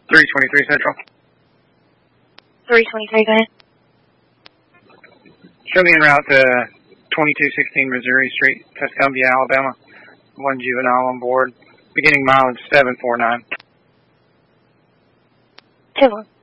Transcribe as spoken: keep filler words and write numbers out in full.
three twenty-three Central. three twenty-three, go ahead. Show me en route to twenty-two sixteen Missouri Street, Tuscumbia, Alabama. One juvenile on board. Beginning mileage seven four nine. two one.